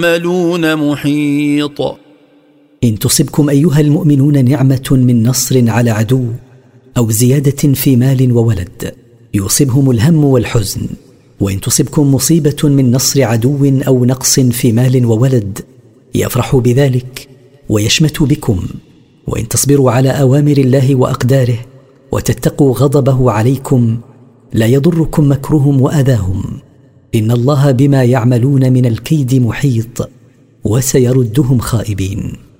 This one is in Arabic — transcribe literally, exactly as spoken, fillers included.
يعملون محيط. إن تصبكم أيها المؤمنون نعمة من نصر على عدو أو زيادة في مال وولد يصيبهم الهم والحزن، وإن تصبكم مصيبة من نصر عدو أو نقص في مال وولد يفرحوا بذلك ويشمتوا بكم، وإن تصبروا على أوامر الله وأقداره وتتقوا غضبه عليكم لا يضركم مكرهم وأذاهم، إن الله بما يعملون من الكيد محيط وسيردهم خائبين.